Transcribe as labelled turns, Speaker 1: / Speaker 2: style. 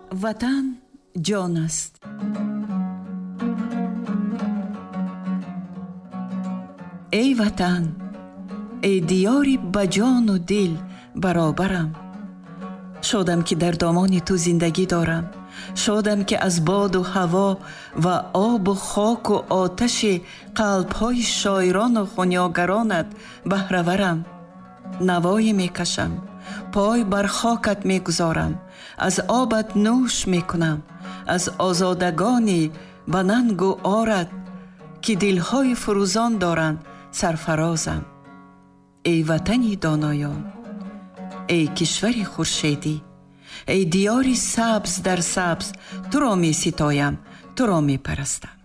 Speaker 1: ватан ҷон аст. эй ватан, эй диёри ба ҷону дил баробарам. шодам ки дар домони ту зиндагӣ дорам. шодам ки аз боду ҳаво ва обу хоку оташи қалбҳои шоирону хунёгаронат баҳраварам. навоӣ мекашам, пой бар хокат мегузорам, аз обат нӯш мекунам, аз озодагони ба нангу орат ки дилҳои фурӯзон доранд сарфарозам. эй ватани доноён, эй кишвари хуршедӣ, эй диёри сабз дар сабз, туро меситоям, туро мепарастам.